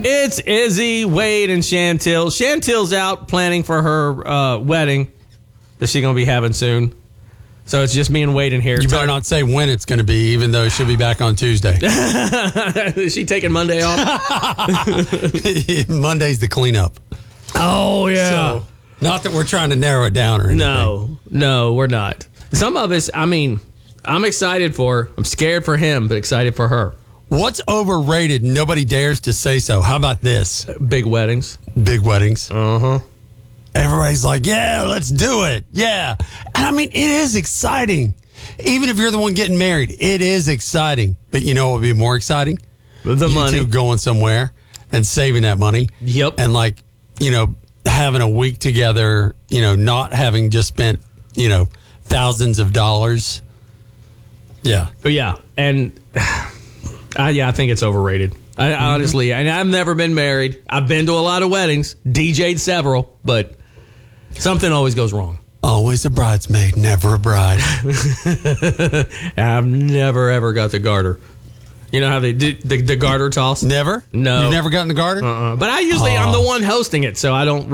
It's Izzy, Wade, and Chantil. Chantil's out planning for her wedding that she's going to be having soon. So it's just me and Wade in here. You better not say when it's going to be, even though she'll be back on Tuesday. Is she taking Monday off? Monday's the cleanup. Oh, yeah. So, not that we're trying to narrow it down or anything. No, we're not. Some of us, I mean, I'm excited for her. I'm scared for him, but excited for her. What's overrated? Nobody dares to say so. How about this? Big weddings. Big weddings. Uh-huh. Everybody's like, yeah, let's do it. Yeah. And I mean, it is exciting. Even if you're the one getting married, it is exciting. But you know what would be more exciting? The money. You two going somewhere and saving that money. Yep. And like, having a week together, not having just spent, thousands of dollars. Yeah. But yeah. And I think it's overrated. I honestly, I've never been married. I've been to a lot of weddings, DJ'd several, but something always goes wrong. Always a bridesmaid, never a bride. I've never, ever got the garter. You know how they do the garter toss? Never? No. You've never gotten the garter? But I'm the one hosting it, so I don't